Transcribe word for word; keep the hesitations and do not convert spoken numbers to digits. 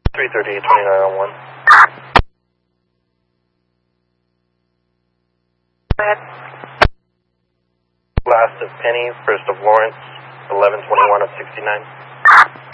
three thirty-eight, twenty-nine oh one. Go ahead. Last of Penny, first of Lawrence, eleven twenty-one of sixty-nine.